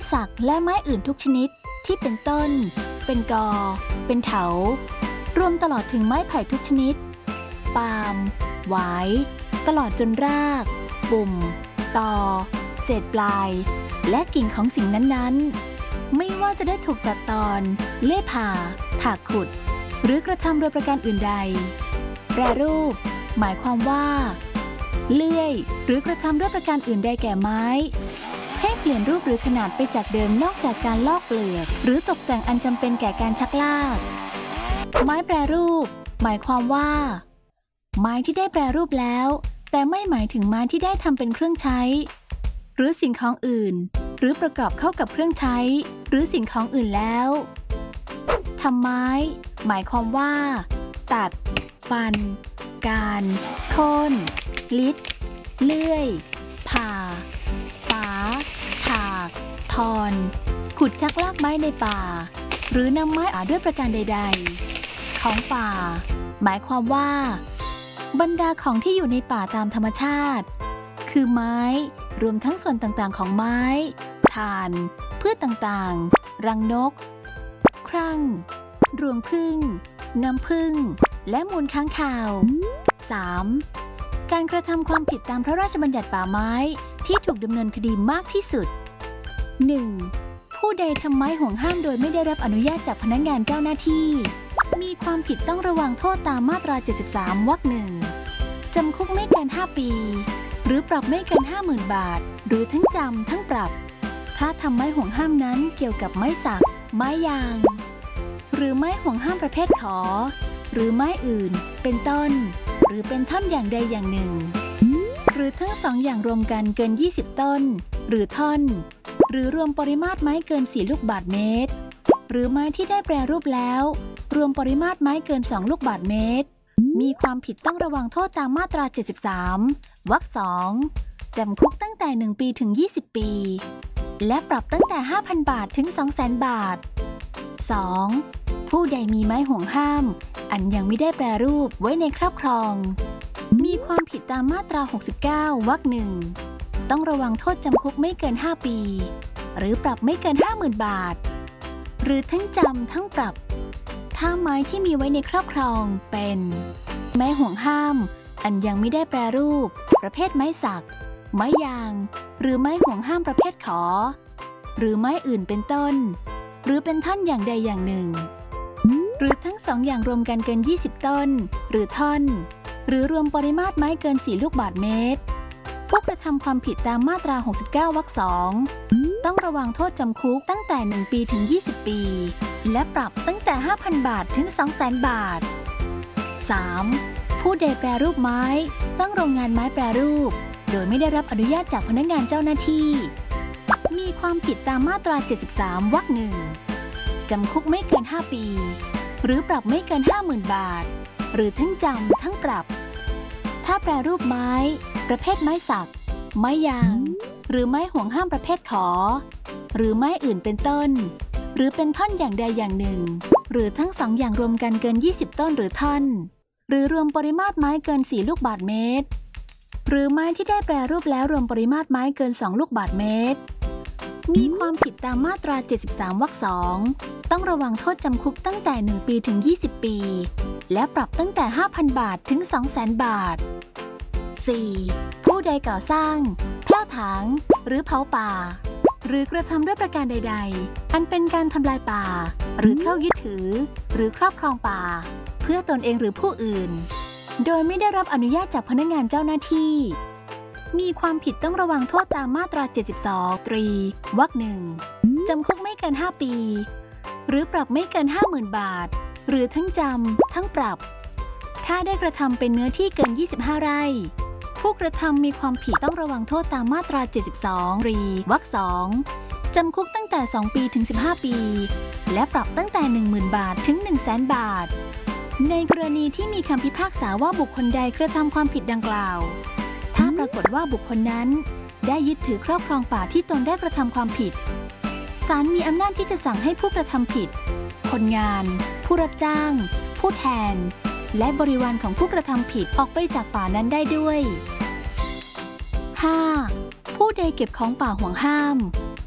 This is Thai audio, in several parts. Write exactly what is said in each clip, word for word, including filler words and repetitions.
สักและไม้อื่นทุกชนิดที่เป็นต้นเป็นกอเป็นเถารวมตลอดถึงไม้ไผ่ทุกชนิดปาล์มหวายตลอดจนรากปุ่มตอเศษปลายและกิ่งของสิ่งนั้นๆไม่ว่าจะได้ถูกตัดตอนเล่ผ่าถากขุดหรือกระทำโดยประการอื่นใดแปรรูปหมายความว่าเลื่อยหรือกระทำด้วยประการอื่นใดแก่ไม้ให้เปลี่ยนรูปหรือขนาดไปจากเดิมนอกจากการลอกเปลือกหรือตกแต่งอันจำเป็นแก่การชักลากไม้แปรรูปหมายความว่าไม้ที่ได้แปรรูปแล้วแต่ไม่หมายถึงไม้ที่ได้ทำเป็นเครื่องใช้หรือสิ่งของอื่นหรือประกอบเข้ากับเครื่องใช้หรือสิ่งของอื่นแล้วทำไม้หมายความว่าตัดฟันการโค่นลิดเลื่อยผ่าฝาถากทอนขุดชักลากไม้ในป่าหรือนำไม้อาด้วยประการใดๆของป่าหมายความว่าบรรดาของที่อยู่ในป่าตามธรรมชาติคือไม้รวมทั้งส่วนต่างๆของไม้ถ่านพืชต่างๆรังนกครั่งรวงผึ้งน้ำผึ้งและมูลค้างคาว สาม การกระทำความผิดตามพระราชบัญญัติป่าไม้ที่ถูกดำเนินคดีมากที่สุด หนึ่ง ผู้ใดทำไม้ห่วงห้ามโดยไม่ได้รับอนุญาตจากพนักงานเจ้าหน้าที่มีความผิดต้องระวังโทษตามมาตรา เจ็ดสิบสาม วรรคหนึ่งจำคุกไม่เกินห้าปีหรือปรับไม่เกิน ห้าหมื่น บาทหรือทั้งจำทั้งปรับถ้าทำไม้ห่วงห้ามนั้นเกี่ยวกับไม้สักไม้ยางหรือไม้ห่วงห้ามประเภทขอหรือไม้อื่นเป็นต้นหรือเป็นท่อนอย่างใดอย่างหนึ่งหรือทั้งสองอย่างรวมกันเกินยี่สิบต้นหรือท่อนหรือรวมปริมาตรไม้เกินสี่ลูกบาศก์เมตรหรือไม้ที่ได้แปรรูปแล้วรวมปริมาตรไม้เกินสองลูกบาศก์เมตรมีความผิดต้องระวังโทษตามมาตรา เจ็ดสิบสาม วรรคสองจำคุกตั้งแต่หนึ่งปีถึงยี่สิบปีและปรับตั้งแต่ ห้าพัน บาทถึง สองแสน บาท สอง ผู้ใดมีไม้ห่วงห้ามอันยังไม่ได้แปรรูปไว้ในครอบครองมีความผิดตามมาตรา หกสิบเก้า วรรคหนึ่งต้องระวังโทษจำคุกไม่เกิน ห้า ปีหรือปรับไม่เกิน ห้าหมื่น บาทหรือทั้งจำทั้งปรับถ้าไม้ที่มีไว้ในครอบครองเป็นไม้ห่วงห้ามอันยังไม่ได้แปรรูปประเภทไม้สักไม้ยางหรือไม้ห่วงห้ามประเภทขอหรือไม้อื่นเป็นต้นหรือเป็นท่อนอย่างใดอย่างหนึ่งหรือทั้งสองอย่างรวมกันเกินยี่สิบต้นหรือท่อนหรือรวมปริมาตรไม้เกินสี่ลูกบาศก์เมตรผู้กระทำความผิดตามมาตรา หกสิบเก้า วรรคสองต้องระวังโทษจำคุกตั้งแต่หนึ่งปีถึงยี่สิบปีและปรับตั้งแต่ ห้าพัน บาทถึง สองแสน บาท สาม ผู้ใดแปรรูปไม้ตั้งโรงงานไม้แปรรูปโดยไม่ได้รับอนุญาตจากพนักงานเจ้าหน้าที่มีความผิดตามมาตรา เจ็ดสิบสาม วรรคหนึ่งจำคุกไม่เกิน ห้า ปีหรือปรับไม่เกิน ห้าหมื่น บาทหรือทั้งจำทั้งปรับถ้าแปรรูปไม้ประเภทไม้สักไม้ยางหรือไม้ห่วงห้ามประเภทขอหรือไม้อื่นเป็นต้นหรือเป็นท่อนอย่างใดอย่างหนึ่งหรือทั้งสองอย่างรวมกันเกินยี่สิบต้นหรือท่อนหรือรวมปริมาตรไม้เกินสี่ลูกบาศก์เมตรหรือไม้ที่ได้แปรรูปแล้วรวมปริมาตรไม้เกินสองลูกบาศก์เมตรมีความผิดตามมาตรา เจ็ดสิบสาม วรรคสองต้องระวังโทษจำคุกตั้งแต่หนึ่งปีถึงยี่สิบปีและปรับตั้งแต่ ห้าพัน บาทถึง สองแสน บาท สี่ ผู้ใดก่อสร้างแผ้วถางหรือเผาป่าหรือกระทำด้วยประการใดๆอันเป็นการทำลายป่าหรือเข้ายึดถือหรือครอบครองป่าเพื่อตนเองหรือผู้อื่นโดยไม่ได้รับอนุญาตจากพนักงานเจ้าหน้าที่มีความผิดต้องระวังโทษตามมาตรา เจ็ดสิบสอง ตรี วรรคหนึ่งจำคุกไม่เกิน ห้า ปีหรือปรับไม่เกิน ห้าหมื่น บาทหรือทั้งจำทั้งปรับถ้าได้กระทำเป็นเนื้อที่เกินยี่สิบห้าไร่ผู้กระทำมีความผิดต้องระวังโทษตามมาตรา เจ็ดสิบสอง ตรี วรรคสองจำคุกตั้งแต่ สอง ปีถึง สิบห้า ปีและปรับตั้งแต่ หนึ่งหมื่น บาทถึง หนึ่งแสน บาทในกรณีที่มีคำพิพากษาว่าบุคคลใดกระทำความผิดดังกล่าวถ้าปรากฏว่าบุคคลนั้นได้ยึดถือครอบครองป่าที่ตนได้กระทำความผิดศาลมีอำนาจที่จะสั่งให้ผู้กระทำผิดคนงานผู้รับจ้างผู้แทนและบริวารของผู้กระทำผิดออกไปจากป่านั้นได้ด้วย ห้า ผู้ใดเก็บของป่าห่วงห้าม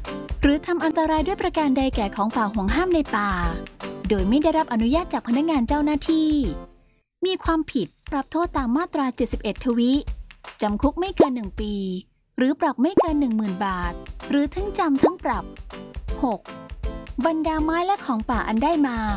หรือทำอันตรายด้วยประการใดแก่ของป่าห่วงห้ามในป่าโดยไม่ได้รับอนุญาตจากพนักงานเจ้าหน้าที่มีความผิดปรับโทษตามมาตราเจ็ดสิบเอ็ดทวิจำคุกไม่เกินหนึ่งปีหรือปรับไม่เกิน หนึ่งหมื่น บาทหรือทั้งจำทั้งปรับ หก บรรดาไม้และของป่าอันได้มา